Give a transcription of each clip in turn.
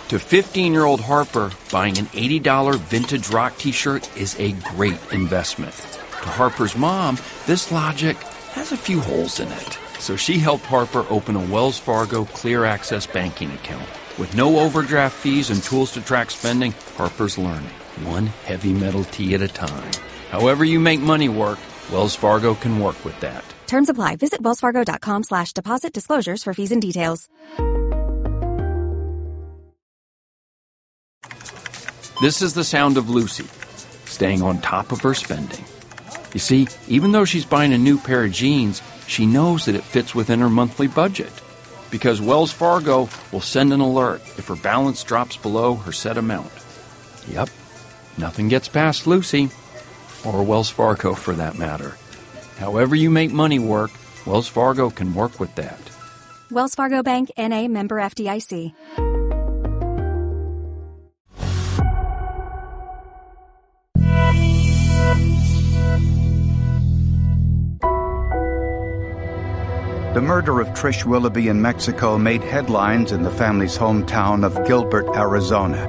To 15-year-old Harper, buying an $80 vintage rock t-shirt is a great investment. To Harper's mom, this logic has a few holes in it. So she helped Harper open a Wells Fargo Clear Access banking account. With no overdraft fees and tools to track spending, Harper's learning, one heavy metal tea at a time. However you make money work, Wells Fargo can work with that. Terms apply. Visit wellsfargo.com/deposit disclosures for fees and details. This is the sound of Lucy, staying on top of her spending. You see, even though she's buying a new pair of jeans, she knows that it fits within her monthly budget. Because Wells Fargo will send an alert if her balance drops below her set amount. Yep, nothing gets past Lucy, or Wells Fargo for that matter. However you make money work, Wells Fargo can work with that. Wells Fargo Bank, N.A., member FDIC. The murder of Trish Willoughby in Mexico made headlines in the family's hometown of Gilbert, Arizona.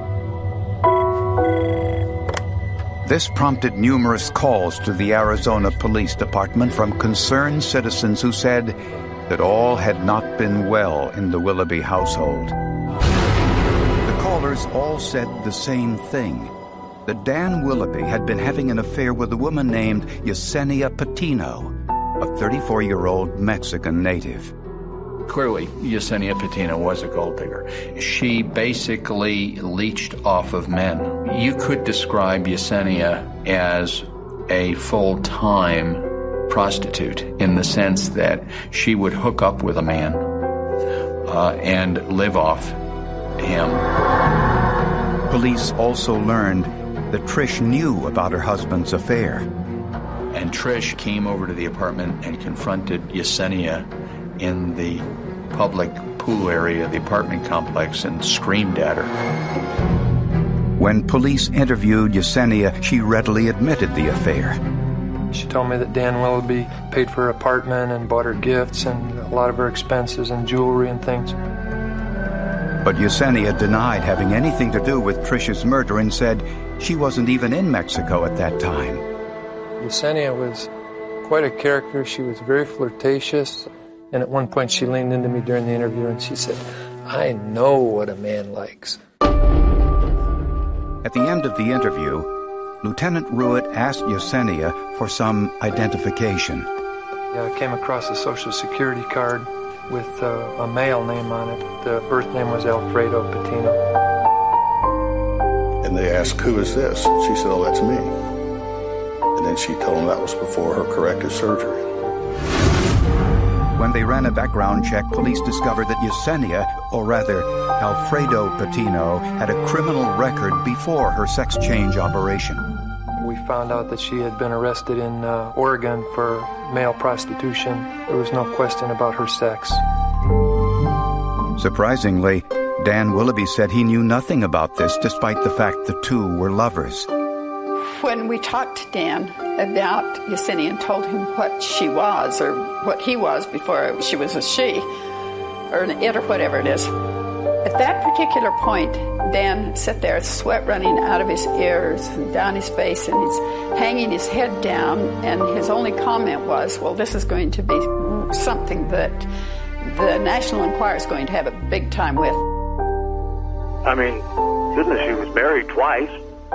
This prompted numerous calls to the Arizona Police Department from concerned citizens who said that all had not been well in the Willoughby household. The callers all said the same thing, that Dan Willoughby had been having an affair with a woman named Yesenia Patino, a 34-year-old Mexican native. Clearly, Yesenia Patino was a gold digger. She basically leached off of men. You could describe Yesenia as a full-time prostitute in the sense that she would hook up with a man and live off him. Police also learned that Trish knew about her husband's affair. And Trish came over to the apartment and confronted Yesenia in the public pool area of the apartment complex and screamed at her. When police interviewed Yesenia, she readily admitted the affair. She told me that Dan Willoughby paid for her apartment and bought her gifts and a lot of her expenses and jewelry and things. But Yesenia denied having anything to do with Trish's murder and said she wasn't even in Mexico at that time. Yesenia was quite a character. She was very flirtatious. And at one point she leaned into me during the interview and she said, "I know what a man likes." At the end of the interview, Lieutenant Ruitt asked Yesenia for some identification. I came across a Social Security card with a male name on it. The birth name was Alfredo Patino. And they asked, "Who is this?" She said, "Oh, that's me." And then she told them that was before her corrective surgery. When they ran a background check, police discovered that Yesenia, or rather Alfredo Patino, had a criminal record before her sex change operation. We found out that she had been arrested in Oregon for male prostitution. There was no question about her sex. Surprisingly, Dan Willoughby said he knew nothing about this, despite the fact the two were lovers. When we talked to Dan about Yesenia and told him what she was, or what he was before she was a she, or an it, or whatever it is, at that particular point, Dan sat there, sweat running out of his ears and down his face, and he's hanging his head down, and his only comment was, well, this is going to be something that the National Enquirer is going to have a big time with. I mean, goodness, she was married twice.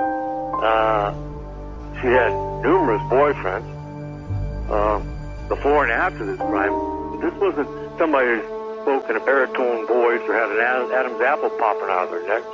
She had numerous boyfriends before and after this crime. This wasn't somebody who spoke in a baritone voice or had an Adam's apple popping out of their neck.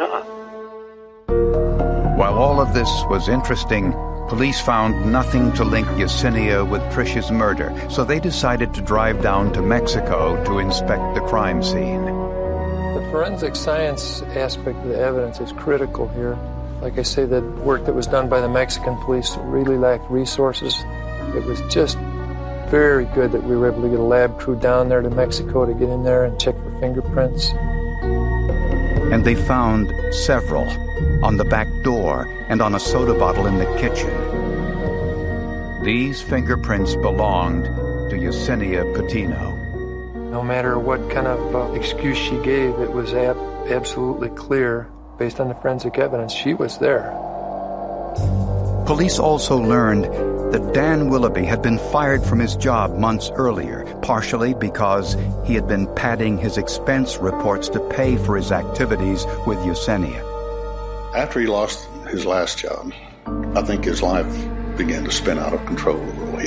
While all of this was interesting, police found nothing to link Yesenia with Trish's murder, so they decided to drive down to Mexico to inspect the crime scene. The forensic science aspect of the evidence is critical here. Like I say, the work that was done by the Mexican police really lacked resources. It was just very good that we were able to get a lab crew down there to Mexico to get in there and check for fingerprints. And they found several on the back door and on a soda bottle in the kitchen. These fingerprints belonged to Yesenia Patino. No matter what kind of excuse she gave, it was absolutely clear Based on the forensic evidence, she was there. Police also learned that Dan Willoughby had been fired from his job months earlier, partially because he had been padding his expense reports to pay for his activities with Yesenia. After he lost his last job, I think his life began to spin out of control really.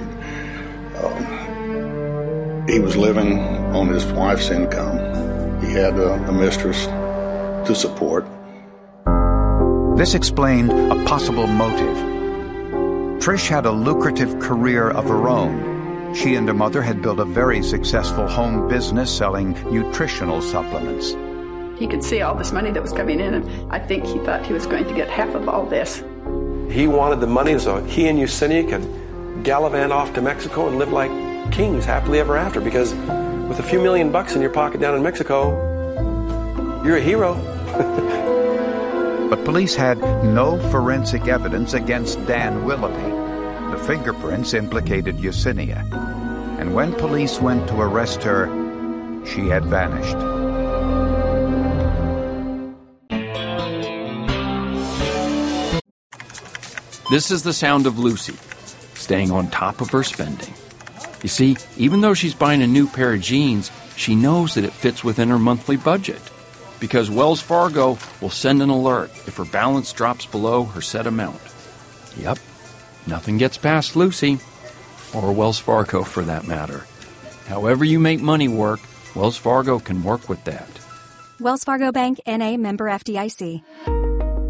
He was living on his wife's income. He had a mistress to support. This explained a possible motive. Trish had a lucrative career of her own. She and her mother had built a very successful home business selling nutritional supplements. He could see all this money that was coming in, and I think he thought he was going to get half of all this. He wanted the money so he and Yesenia could gallivant off to Mexico and live like kings happily ever after, because with a few $1,000,000 in your pocket down in Mexico, you're a hero. But police had no forensic evidence against Dan Willoughby. The fingerprints implicated Yesenia. And when police went to arrest her, she had vanished. This is the sound of Lucy, staying on top of her spending. You see, even though she's buying a new pair of jeans, she knows that it fits within her monthly budget, because Wells Fargo will send an alert if her balance drops below her set amount. Yep, nothing gets past Lucy, or Wells Fargo for that matter. However you make money work, Wells Fargo can work with that. Wells Fargo Bank, N.A., member FDIC.